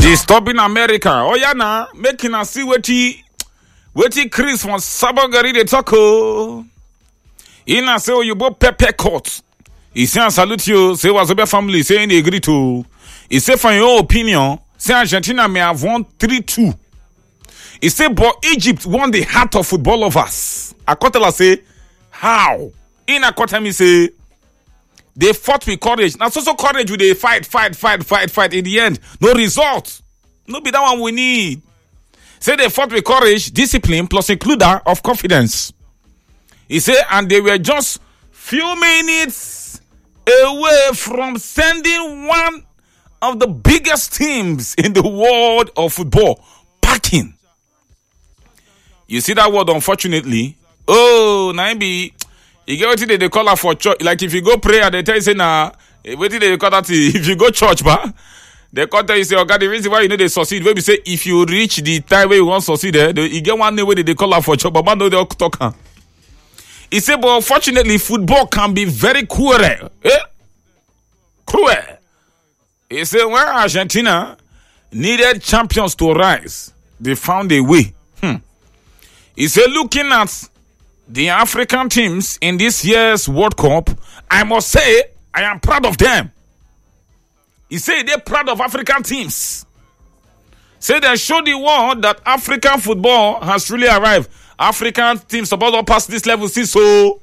Disturbing America. Oh yeah, na making us see what he Chris from Sabongari de Taco. Ina say you both pepper court. He say salute you. Say was your family. Say they agree to. He say from your opinion. Say Argentina may have won 3-2. He say but Egypt won the heart of football lovers. Akotela say how? In Akotemi say they fought with courage. Now so courage with they fight. In the end, no result. No be that one we need. Say they fought with courage, discipline, plus includer of confidence. He said, and they were just few minutes away from sending one of the biggest teams in the world of football packing. You see that word, unfortunately? Oh, Naimbi, you get what they call her for church. Like if you go prayer, they tell you, say, nah, what did they call that? If you go church, ba, they call you, say, okay, the reason why you know they succeed, when we say, if you reach the time where you want to succeed, you get one name where they call her for church, but man, no, they all talk. He said, but unfortunately, football can be very cruel. Cruel. He said, when Argentina needed champions to rise, they found a way. He said, looking at the African teams in this year's World Cup, I must say, I am proud of them. He said, they're proud of African teams. Say they show the world that African football has really arrived. African teams supposed to pass this level, see so.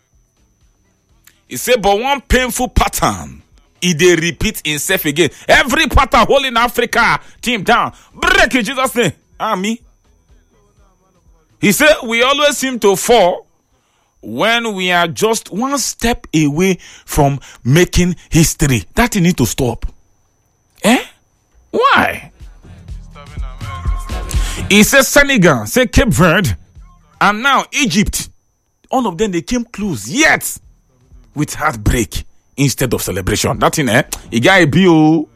He said, but one painful pattern, they repeat itself again. Every pattern holding Africa team down. Break in Jesus' name. Me. He said, we always seem to fall when we are just one step away from making history. That you need to stop. Why? He says Senegal, say Cape Verde, and now Egypt. All of them, they came close, yet with heartbreak instead of celebration. That in he got a bio.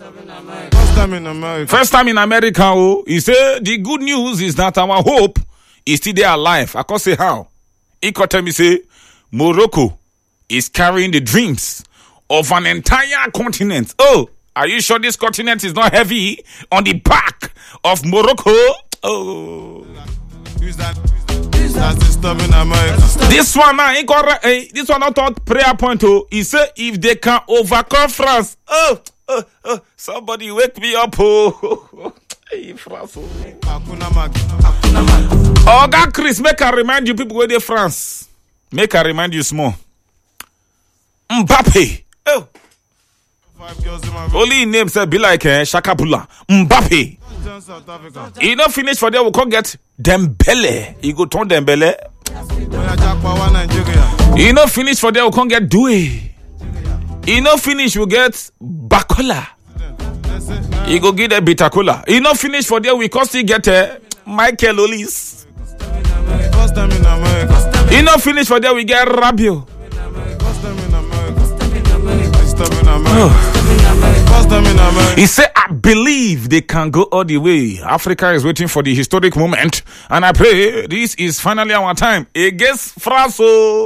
First time in America. Oh, he said the good news is that our hope is still there alive. I can't say how. He could tell me say Morocco is carrying the dreams of an entire continent. Oh, are you sure this continent is not heavy on the back of Morocco? Oh. Who's that? That's disturbing America. This one now, this one not thought prayer point. Oh, he said if they can overcome France. Somebody wake me up. Oh, hey, France. Oh, God, Chris, make I remind you people where they France. Make I remind you small. Mbappe. Oh. Only name said be like Shakapula. Mbappe. He not finish for them. We can't get Dembele. He go turn Dembele. He not finish for them. We can't get Doué. He not finish. We get Bakola. He go get a Bitakola. He not finish for them. We can't still get Michael Olis. He not finish for them. We get Rabiot. He said, I believe they can go all the way. Africa is waiting for the historic moment, and I pray this is finally our time against France.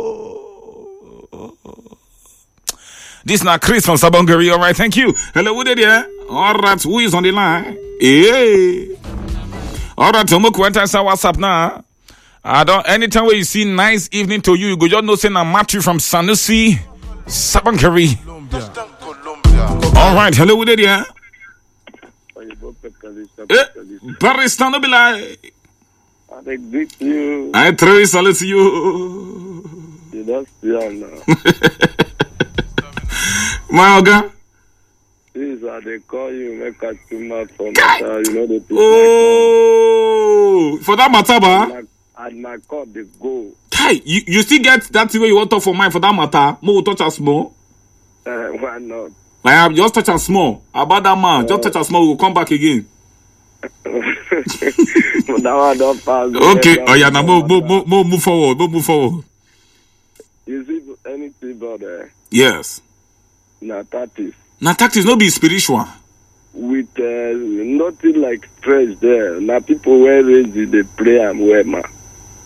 This is not Chris from Sabongari. All right, thank you. Hello, who did here? All right, who is on the line? Hey. All right, Tomoku, enter WhatsApp now. Anytime where you see nice evening to you, you go just know saying I'm Matthew from Sanusi, Sabongari. All right, hello, who did here? Barista, no be like. I greet you. I throw salute to you. You don't see now. My Oga. This is how they call you, make a tumor for matter. You know the people. Oh, for that matter, ba? And my cup, they go. Hey, you still get that way you want to talk for mine for that matter? More touch us small. Why not? I have just touch us small. About that man, just touch us small. We'll come back again. That one don't pass. Okay. Oh yeah, now move forward. Move forward. You see anything about that? Yes. Now tactics. Now tactics no be spiritual. With nothing like stress there. Now people were raised the prayer and where man.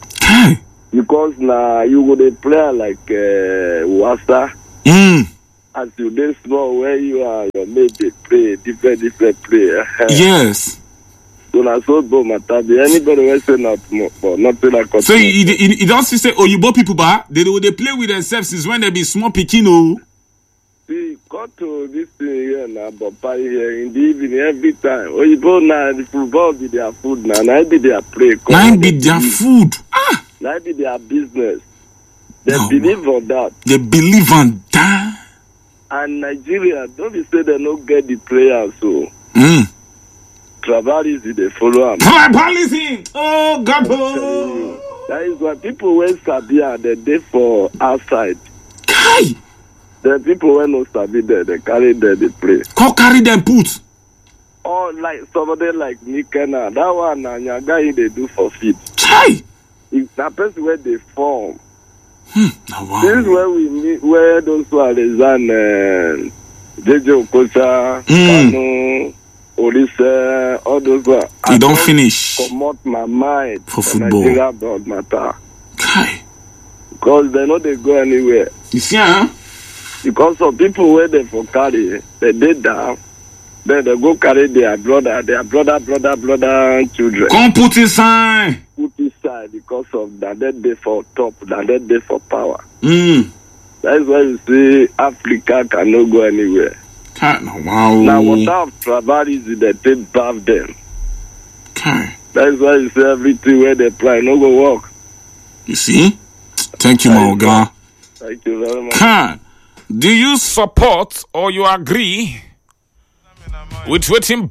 Hey. Because now you go the prayer like Wasa. as you dey small where you are, your mate dey play different play. Yes. So na so bo matter be. Anybody wey say not for nothing like. So you don't see say Oyibo people ba they play with themselves since when they be small pikin o. See, go to this thing here now, but here in the evening every time. Oyibo na the football be their food now. Na be their play. Na be their food. Ah. Na be their business. They believe on that. They believe on that. And Nigeria, don't be say they don't get the players so. Tribalism, they follow them. Tribalism! Oh, God! That is why people when Sabia, they dey for outside. Kai! The people when no Sabi there, they carry them, they play. Go carry them put. Or like somebody like Nikena, that one and your guy they do for feed. Chai! It's that person where they form. Wow. This is where we meet, where those who are resign, JJ Okocha, Kanu, Olise, all those who are. You don't finish. Come out my mind for football. Nigeria broad matter. Kai. Because they know they go anywhere. You see, huh? Because some people where they for carry, they did down, then they go carry their brother children. Come put inside. Put inside because of that they for top, that they for power. That's why you see Africa cannot go anywhere. Wow. Now what have tribalism they take bath them. Okay. That's why you see everything where they play no go work. You see? Thank you, Maoga. Thank you very much. Do you support or you agree with waiting